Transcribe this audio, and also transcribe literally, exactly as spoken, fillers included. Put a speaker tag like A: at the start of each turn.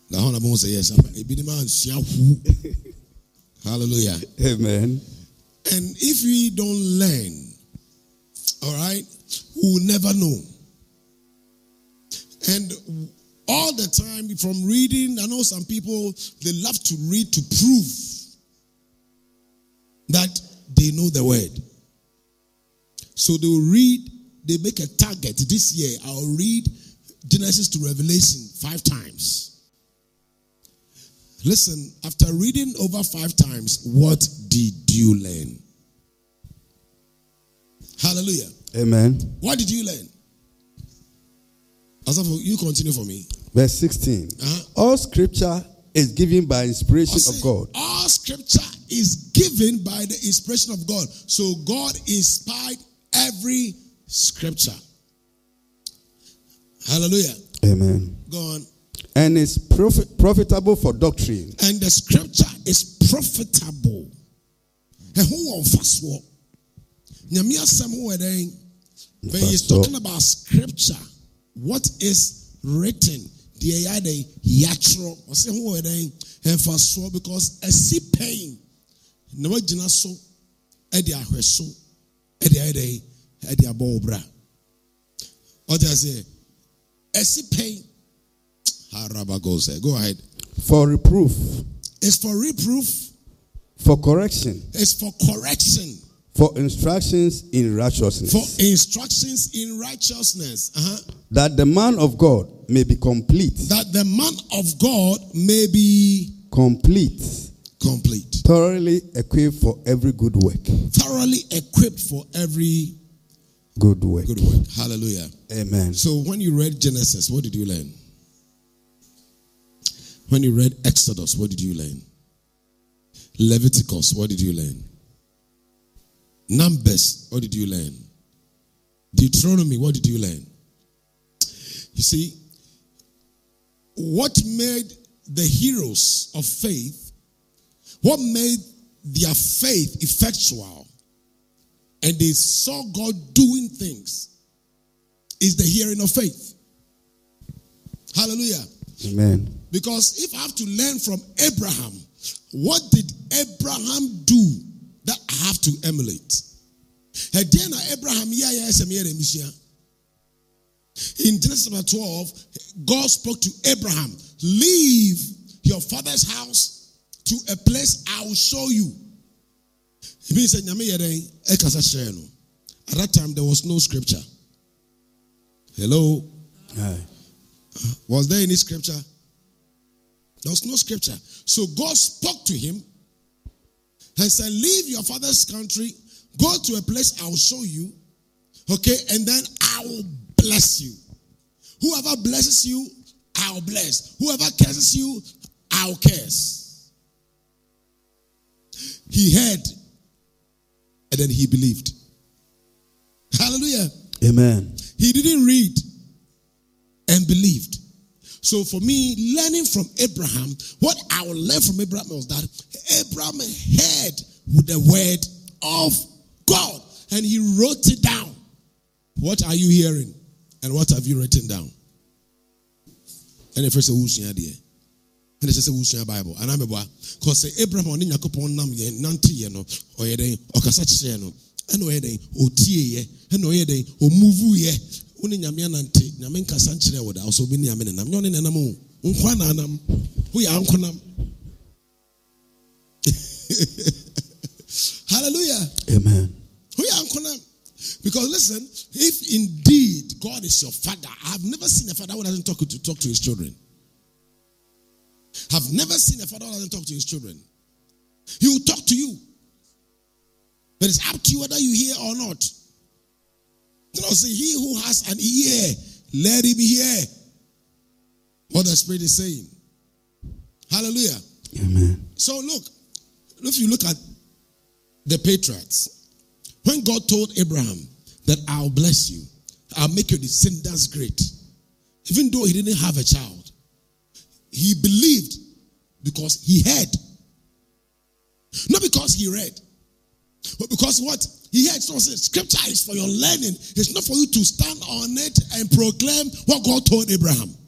A: Hallelujah.
B: Amen.
A: And if we don't learn, all right, we will never know. And all the time from reading, I know some people, they love to read to prove that they know the word. So they will read, they make a target. This year, I'll read Genesis to Revelation five times. Listen, after reading over five times, what did you learn? Hallelujah.
B: Amen.
A: What did you learn? Asafo, you continue for me.
B: Verse sixteen. Uh-huh. All scripture is given by inspiration
A: say,
B: of God.
A: All scripture is given by the inspiration of God. So God inspired every scripture. Hallelujah.
B: Amen.
A: Go on.
B: And is profit, profitable for doctrine.
A: And the scripture is profitable. And who on fast walk? When he's talking about scripture, what is written? The ayade yatro. I say who are they? And fast walk because a see pain. No jina so. Edi ahweso. Edi ayade. Edi abobra. What does it say? A see pain. Go ahead.
B: For reproof.
A: It's for reproof.
B: For correction.
A: It's for correction.
B: For instructions in righteousness.
A: For instructions in righteousness. Uh-huh.
B: That the man of God may be complete.
A: That the man of God may be
B: complete.
A: Complete.
B: Thoroughly equipped for every good work.
A: Thoroughly equipped for every
B: good work.
A: Good work. Hallelujah.
B: Amen.
A: So when you read Genesis, what did you learn? When you read Exodus, what did you learn? Leviticus, what did you learn? Numbers, what did you learn? Deuteronomy, what did you learn? You see, what made the heroes of faith, what made their faith effectual, and they saw God doing things, is the hearing of faith. Hallelujah.
B: Amen.
A: Because if I have to learn from Abraham, what did Abraham do that I have to emulate? Abraham, in Genesis chapter twelve, God spoke to Abraham, leave your father's house to a place I will show you. It means at that time there was no scripture. Hello?
B: Hi.
A: Was there any scripture? There was no scripture. So God spoke to him and said, leave your father's country, go to a place I will show you, okay, and then I will bless you. Whoever blesses you, I will bless. Whoever curses you, I will curse. He heard, and then he believed. Hallelujah.
B: Amen.
A: He didn't read and believed. So for me, learning from Abraham, what I will learn from Abraham was that Abraham heard the word of God and he wrote it down. What are you hearing? And what have you written down? And the first who's here, dear. And it's just a who's Bible. And I'm a boy. Because Abraham on in Yakupon Nam Yen, Nanti, no, or Yede, or Casacheno, and Oyede, or Tie, and Oyede, or Muvu ye. Uni nyamia nante nyamenka sanchire woda also bi nyame nam nyone nenam nkwa na nam hu ya nkonam. Hallelujah.
B: Amen.
A: Hu ya nkonam. Because listen, if indeed God is your father, I have never seen a father who doesn't talk to talk to his children. I've never seen a father who doesn't talk to his children. He will talk to you. But it's up to you whether you hear or not. You know, see, he who has an ear, let him hear what the Spirit is saying. Hallelujah.
B: Amen.
A: So look, if you look at the patriarchs, when God told Abraham that I'll bless you, I'll make your descendants great, even though he didn't have a child, he believed because he heard. Not because he read, but because what? He heard. So scripture is for your learning. It's not for you to stand on it and proclaim what God told Abraham.